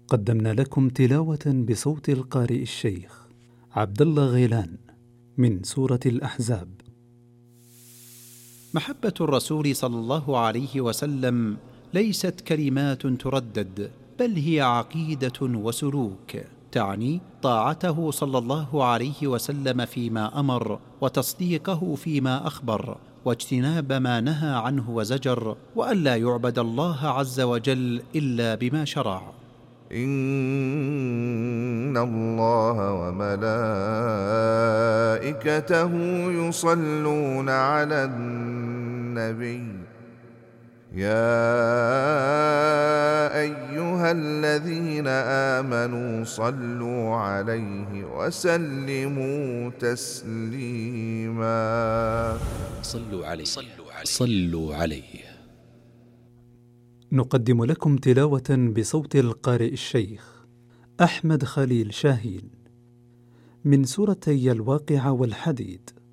قدمنا لكم تلاوة بصوت القارئ الشيخ عبد الله غيلان من سورة الأحزاب. محبة الرسول صلى الله عليه وسلم ليست كلمات تردد، بل هي عقيدة وسلوك، تعني طاعته صلى الله عليه وسلم فيما أمر، وتصديقه فيما أخبر، واجتناب ما نهى عنه وزجر، وألا يعبد الله عز وجل إلا بما شرع. إن الله وملائكته يصلون على النبي يا أيها الذين آمنوا صلوا عليه وسلموا تسليما. صلوا عليه. نقدم لكم تلاوة بصوت القارئ الشيخ أحمد خليل شاهين من سورتي الواقعة والحديد.